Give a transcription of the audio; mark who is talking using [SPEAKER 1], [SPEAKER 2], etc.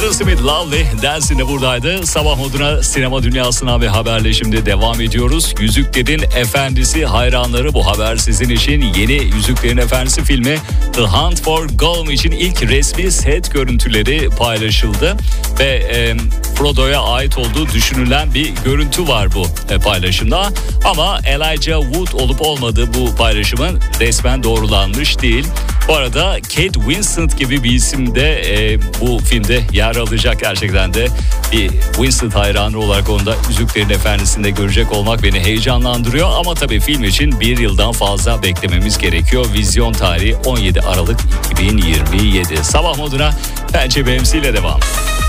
[SPEAKER 1] Aerosmith Lovely Dancing'de buradaydı. Sabah moduna, sinema dünyasına ve haberle şimdi devam ediyoruz. Yüzüklerin Efendisi hayranları, bu haber sizin için. Yeni Yüzüklerin Efendisi filmi The Hunt for Gollum için ilk resmi set görüntüleri paylaşıldı. Ve Frodo'ya ait olduğu düşünülen bir görüntü var bu paylaşımda. Ama Elijah Wood olup olmadığı bu paylaşımın resmen doğrulanmış değil. Bu arada Kate Winslet gibi bir isim de bu filmde yer alacak. Gerçekten de bir Winslet hayranı olarak onu da Yüzüklerin Efendisi'nde görecek olmak beni heyecanlandırıyor. Ama tabii film için bir yıldan fazla beklememiz gerekiyor. Vizyon tarihi 17 Aralık 2027. Sabah moduna Pençe BMC ile devam.